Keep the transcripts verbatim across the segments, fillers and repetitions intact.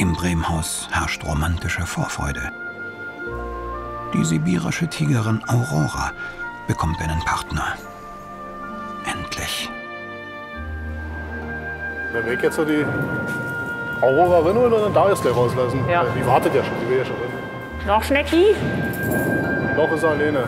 Im Bremhaus herrscht romantische Vorfreude. Die sibirische Tigerin Aurora bekommt einen Partner. Endlich. Wenn wir jetzt so die Aurora reinholen und dann Darius gleich rauslassen. Ja. Die wartet ja schon, die will ja schon rein. Noch Schnecki? Noch ist er alleine.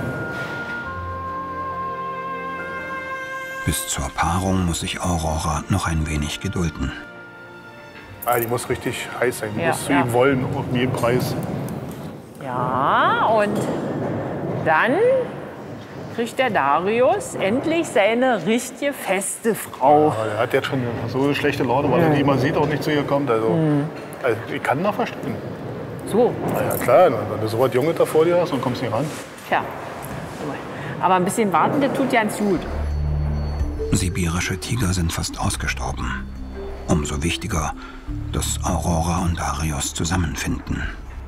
Bis zur Paarung muss sich Aurora noch ein wenig gedulden. Ah, die muss richtig heiß sein. Die Ja, muss zu ja. ihm wollen, um jeden Preis. Ja, und dann kriegt der Darius endlich seine richtige feste Frau. Aber der hat jetzt schon so eine schlechte Laune, weil er die immer sieht, auch nicht zu ihr kommt. Also, Mhm. also ich kann noch verstehen. So, Na ja, klar, wenn du so was Junges da vor dir hast und kommst nicht ran. tja. Aber ein bisschen warten, das tut ganz gut. Sibirische Tiger sind fast ausgestorben. Umso wichtiger, dass Aurora und Darius zusammenfinden.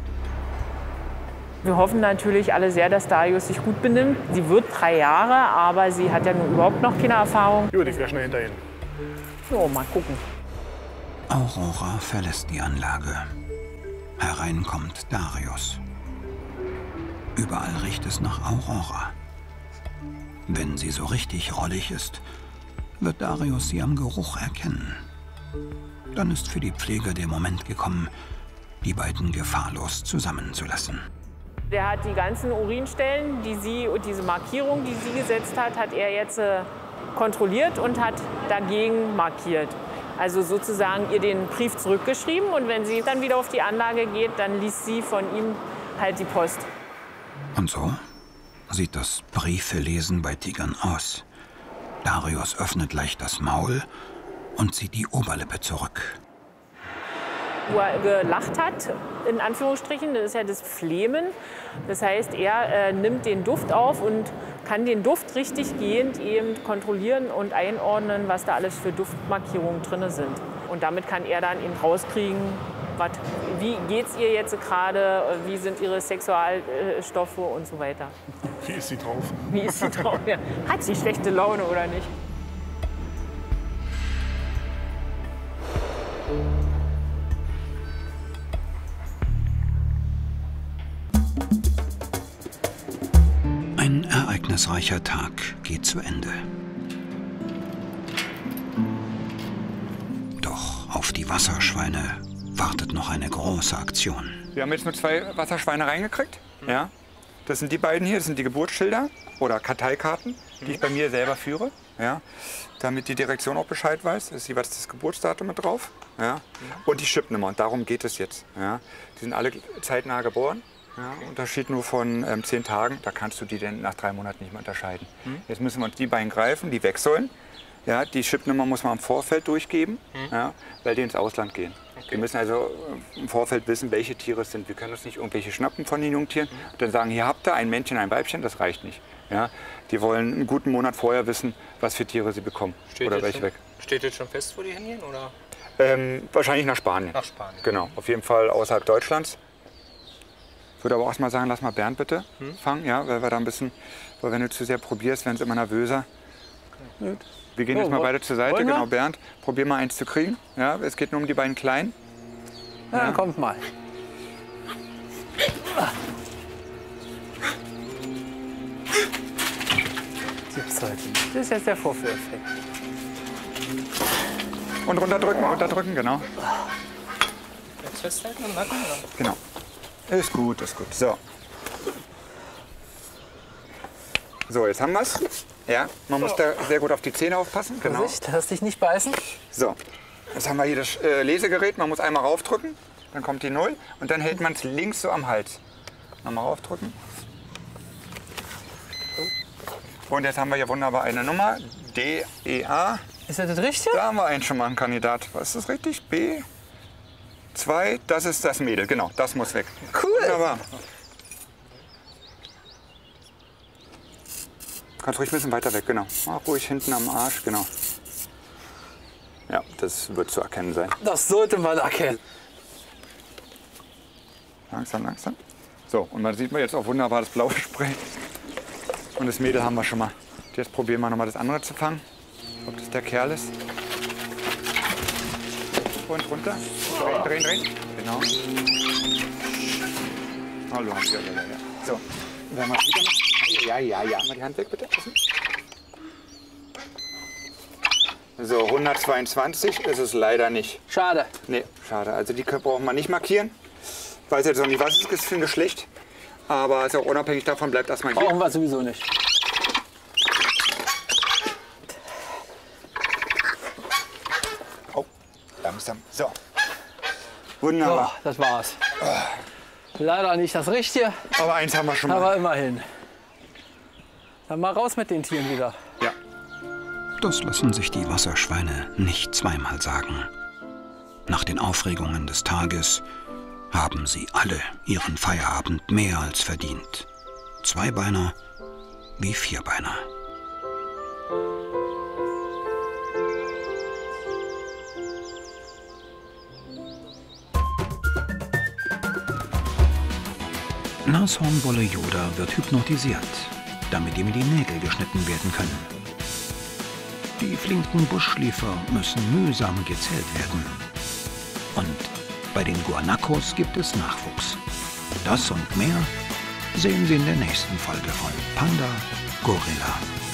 Wir hoffen natürlich alle sehr, dass Darius sich gut benimmt. Sie wird drei Jahre, aber sie hat ja nun überhaupt noch keine Erfahrung. Gut, ich wäre schnell hinter ihnen. So, mal gucken. Aurora verlässt die Anlage. Herein kommt Darius. Überall riecht es nach Aurora. Wenn sie so richtig rollig ist, wird Darius sie am Geruch erkennen. Dann ist für die Pfleger der Moment gekommen, die beiden gefahrlos zusammenzulassen. Der hat die ganzen Urinstellen, die sie und diese Markierung, die sie gesetzt hat, hat er jetzt äh, kontrolliert und hat dagegen markiert. Also sozusagen ihr den Brief zurückgeschrieben und wenn sie dann wieder auf die Anlage geht, dann liest sie von ihm halt die Post. Und so sieht das Briefelesen bei Tigern aus. Darius öffnet leicht das Maul und zieht die Oberlippe zurück. Wo er gelacht hat, in Anführungsstrichen, das ist ja das Flehmen. Das heißt, er äh, nimmt den Duft auf und kann den Duft richtig gehend eben kontrollieren und einordnen, was da alles für Duftmarkierungen drin sind. Und damit kann er dann eben rauskriegen, wat, wie geht es ihr jetzt gerade, wie sind ihre Sexualstoffe und so weiter. Wie ist sie drauf? Wie ist sie drauf? Ja. Hat sie schlechte Laune oder nicht? Ein ereignisreicher Tag geht zu Ende. Doch auf die Wasserschweine wartet noch eine große Aktion. Wir haben jetzt nur zwei Wasserschweine reingekriegt. Ja. Das sind die beiden hier, das sind die Geburtsschilder oder Karteikarten, die ich bei mir selber führe. Ja. Damit die Direktion auch Bescheid weiß. Da ist jeweils das Geburtsdatum mit drauf. Ja. Und die Chipnummer. Und darum geht es jetzt. Ja. Die sind alle zeitnah geboren. Ja, Unterschied nur von ähm, zehn Tagen, da kannst du die denn nach drei Monaten nicht mehr unterscheiden. Mhm. Jetzt müssen wir uns die beiden greifen, die wechseln. Ja, die Chipnummer muss man im Vorfeld durchgeben, mhm. ja, weil die ins Ausland gehen. Okay. Wir müssen also im Vorfeld wissen, welche Tiere es sind. Wir können uns nicht irgendwelche schnappen von den Jungtieren mhm. und dann sagen, hier habt ihr ein Männchen, ein Weibchen, das reicht nicht. Ja, die wollen einen guten Monat vorher wissen, was für Tiere sie bekommen Steht oder welche schon, weg. Steht jetzt schon fest, wo die hingehen? Oder? Ähm, wahrscheinlich nach Spanien. Nach Spanien. Genau, auf jeden Fall außerhalb Deutschlands. Ich würde aber auch mal sagen, lass mal Bernd bitte hm? fangen, ja, weil wir da ein bisschen, weil wenn du zu sehr probierst, werden sie immer nervöser. Gut. Wir gehen oh, jetzt mal beide zur Seite, genau, Bernd. Probier mal eins zu kriegen. Ja, es geht nur um die beiden Kleinen. Ja, ja. dann kommt mal. Gibt's heute nicht. Das ist jetzt der Vorführeffekt. Und runterdrücken, runterdrücken, genau. Jetzt festhalten am Nacken, oder? Genau. Ist gut, ist gut. So. So, jetzt haben wir es. Ja, man muss da sehr gut auf die Zähne aufpassen. Genau. Vorsicht, lass dich nicht beißen. So, jetzt haben wir hier das äh, Lesegerät. Man muss einmal raufdrücken, dann kommt die Null und dann hält man es links so am Hals. Nochmal raufdrücken. Und jetzt haben wir hier wunderbar eine Nummer. D E A. Ist das das Richtige? Da haben wir einen schon mal einen Kandidat. Was ist das richtig? B zwei, das ist das Mädel. Genau, das muss weg. Cool. Wunderbar. Kannst ruhig ein bisschen weiter weg, genau. Mach ruhig hinten am Arsch, genau. Ja, das wird zu erkennen sein. Das sollte man erkennen. Langsam, langsam. So, und man sieht man jetzt auch wunderbar das blaue Spray. Und das Mädel haben wir schon mal. Jetzt probieren wir noch mal das andere zu fangen. Ob das der Kerl ist. Und runter. Drehen, drehen, drehen. Genau. Hallo, ja, ja, ja. So, dann mal wieder noch. Ja, ja, ja. Mal die Hand weg, bitte. So, hundertzweiundzwanzig ist es leider nicht. Schade. Nee, schade. Also die brauchen wir nicht markieren. Ich weiß jetzt noch nicht, was es ist für ein Geschlecht. Aber ist auch unabhängig davon, bleibt erstmal hier. Brauchen wir sowieso nicht. Oh, langsam. So. Wunderbar. Oh, das war's. Leider nicht das Richtige, Aber eins haben wir schon mal. aber immerhin. Dann mal raus mit den Tieren wieder. Ja. Das lassen sich die Wasserschweine nicht zweimal sagen. Nach den Aufregungen des Tages haben sie alle ihren Feierabend mehr als verdient. Zweibeiner wie Vierbeiner. Nashornbulle Yoda wird hypnotisiert, damit ihm die Nägel geschnitten werden können. Die flinken Buschschläfer müssen mühsam gezählt werden. Und bei den Guanacos gibt es Nachwuchs. Das und mehr sehen Sie in der nächsten Folge von Panda Gorilla.